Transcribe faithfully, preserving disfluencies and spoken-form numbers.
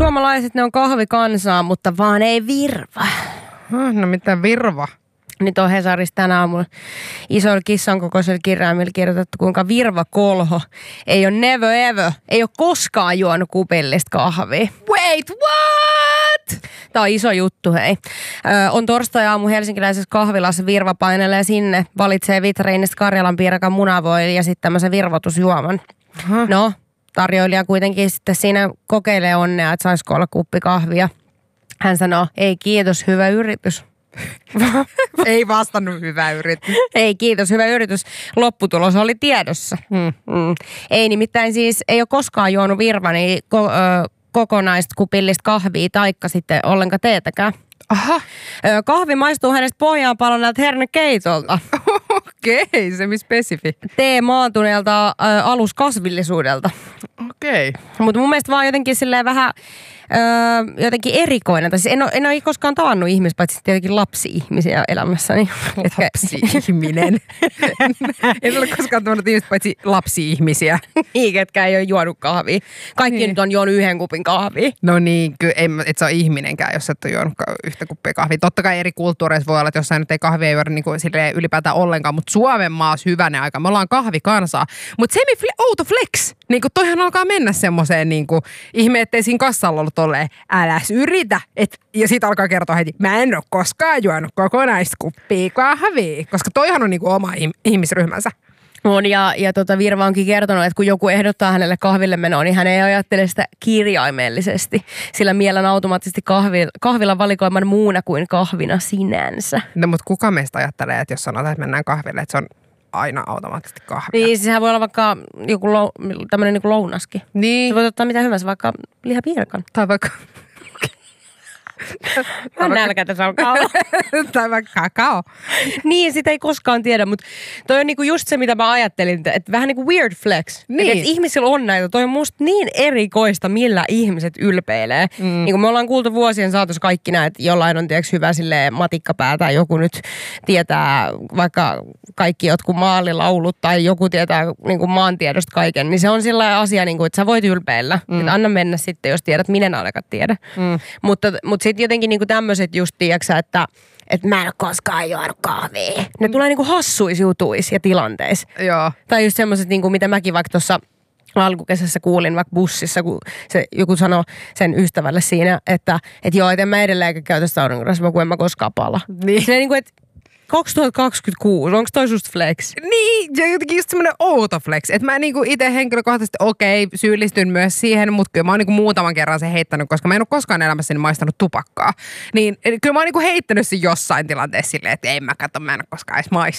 Suomalaiset ne on kahvikansaa, mutta vaan ei virva. No mitä virva? Nyt on Hesarissa tänä aamulla isoilla kissan kokoisella kirjaimilla kirjoitettu, kuinka virva kolho ei ole never ever, ei ole koskaan juonut kupillista kahvia. Wait, what? Tämä on iso juttu, hei. Ö, on torstai-aamu helsinkiläisessä kahvilassa virva painelee sinne, valitsee vitriinistä Karjalan piirakan munavoili ja sitten tämmöisen virvotusjuoman. Huh? No, tarjoilija kuitenkin sitten siinä kokeilee onnea, että saisiko olla kuppi kahvia. Hän sanoo, ei kiitos, hyvä yritys. Ei vastannut hyvä yritys. Ei kiitos, hyvä yritys. Lopputulos oli tiedossa. Hmm. Mm. Ei nimittäin siis, ei ole koskaan juonut virva, niin ko- ö, kokonaista kupillista kahvia taikka sitten ollenkaan teetäkään. Aha. Ö, kahvi maistuu hänestä pohjaan palonneelta hernekeitolta. Okei, okay, se mi spesifi. Tee maantuneelta ö, aluskasvillisuudelta. Okei. Okay. Mutta mun mielestä vaan jotenkin silleen vähän öö, jotenkin erikoinen. Tai siis en ole, en ole koskaan tavannut ihmisiä, paitsi tietenkin lapsi-ihmisiä elämässäni. Lapsi-ihminen. En ole koskaan tavannut ihmisiä, paitsi lapsi-ihmisiä. Niin, ketkä ei ole juonut kahvia. Kaikki niin. Nyt on juonut yhden kupin kahvia. No niin, kyllä et sä ole ihminenkään, jos et ole juonut yhtä kuppia kahvia. Totta kai eri kulttuureissa voi olla, että jossain nyt ei kahvia juoda niin kuin ylipäätään ollenkaan, mutta Suomen maassa hyvänen aika. Me ollaan kahvikansaa. Mutta semi-outo flex. Niin kuin toihan alkaa mennä semmoiseen niin kuin ihme, ettei siinä kassalla ollut tolleen, äläs yritä. Et, ja sit alkaa kertoa heti, mä en ole koskaan juonut kokonaista kuppia kahvia. Koska toihan on niin kuin oma ihmisryhmänsä. On, ja, ja tota Virva onkin kertonut, että kun joku ehdottaa hänelle kahville menoa, niin hän ei ajattele sitä kirjaimellisesti. Sillä mielen automaattisesti kahvi, kahvilla valikoiman muuna kuin kahvina sinänsä. No, mutta kuka meistä ajattelee, että jos sanotaan, että mennään kahville, että se on aina automaattisesti kahvia? Niin, siis sehän voi olla vaikka joku lou, tämmöinen niin kuin lounaskin. Niin. Se voi ottaa mitä hyvänsä, vaikka lihapiirakan. Tai vaikka... Mä nälkä tässä alkaa olla. Tai vaikka kakao. Niin, sitä ei koskaan tiedä, mutta toi on niinku just se, mitä mä ajattelin, että vähän niinku weird flex. Niin. Että ihmisillä on näitä. Toi on musta niin erikoista, millä ihmiset ylpeilee. Mm. Niin kuin me ollaan kuultu vuosien saatossa kaikki näet, että jollain on tiedätkö hyvä silleen matikkapää tai joku nyt tietää vaikka kaikki jotkut maalilaulut tai joku tietää niinku maantiedosta kaiken, niin se on sellainen asia, niinku, että sä voit ylpeillä. Mm. Että anna mennä sitten, jos tiedät, minä en ainakaan tiedä. Mm. Mutta, mutta sitten jotenkin niinku tämmöiset just, tiiäksä, että että mä en ole koskaan juonut kahvia. Ne tulee niinku hassuissa jutuissa ja tilanteissa. Joo. Tai just semmoiset, niinku, mitä mäkin vaikka tuossa alkukesässä kuulin vaikka bussissa, kun se joku sanoi sen ystävälle siinä, että et joo, et en mä edelleenkään käytä saunagrasvaa, kun en mä koskaan pala. Niin. Silleen niinku, että kaksituhattakaksikymmentäkuusi, onko toi just flex? Niin, ja jotenkin just semmoinen outo flex. Että mä niinku itse henkilökohtaisesti, okei, syyllistyn myös siihen, mutta kyllä mä oon niinku muutaman kerran sen heittänyt, koska mä en ole koskaan elämässäni maistanut tupakkaa. Niin kyllä mä oon niinku heittänyt sen jossain tilanteessa silleen, että ei mä katso, mä en ole koskaan edes maistanut.